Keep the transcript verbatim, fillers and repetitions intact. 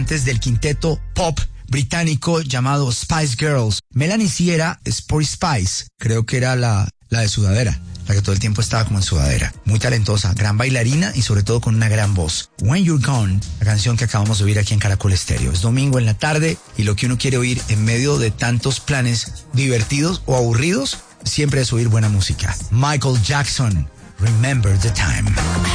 del quinteto pop británico llamado Spice Girls. Melanie sí era Sporty Spice, creo que era la, la de sudadera, la que todo el tiempo estaba como en sudadera. Muy talentosa, gran bailarina y sobre todo con una gran voz. When You're Gone, la canción que acabamos de oír aquí en Caracol Estéreo. Es domingo en la tarde y lo que uno quiere oír en medio de tantos planes divertidos o aburridos, siempre es oír buena música. Michael Jackson, Remember the Time.